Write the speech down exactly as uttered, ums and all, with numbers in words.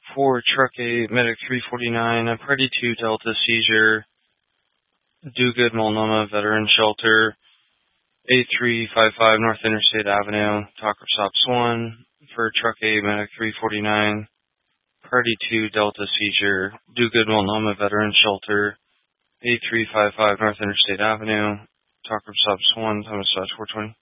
For Truck A, Medic three forty-nine, a Party two Delta seizure, Do Good Multnomah Veteran Shelter, A three fifty-five North Interstate Avenue, Talker Stops one. For Truck A, Medic three forty-nine, Party two Delta seizure, Do Good Multnomah Veteran Shelter, A three fifty-five North Interstate Avenue, Talker Stops one, Thomas Dodge four twenty.